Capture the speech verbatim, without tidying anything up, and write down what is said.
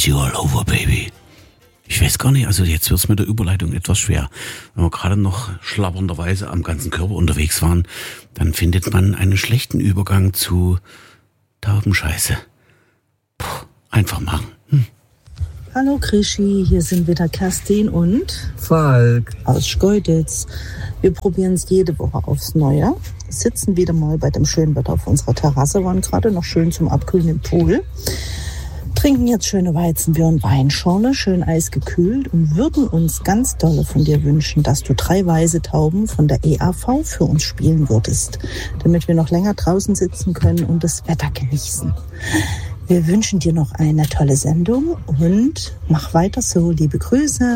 Kiss you all over, baby. Ich weiß gar nicht, also jetzt wird's mit der Überleitung etwas schwer. Wenn wir gerade noch schlabbernderweise am ganzen Körper unterwegs waren, dann findet man einen schlechten Übergang zu Taubenscheiße. Puh, einfach machen. Hm. Hallo Krischi, hier sind wieder Kerstin und Falk aus Schkeuditz. Wir probieren es jede Woche aufs Neue. Sitzen wieder mal bei dem schönen Wetter auf unserer Terrasse, waren gerade noch schön zum Abkühlen im Pool. Trinken jetzt schöne Weizenbier und Weinschorle, schön eisgekühlt und würden uns ganz dolle von dir wünschen, dass du drei weiße Tauben von der E A V für uns spielen würdest, damit wir noch länger draußen sitzen können und das Wetter genießen. Wir wünschen dir noch eine tolle Sendung und mach weiter so. Liebe Grüße.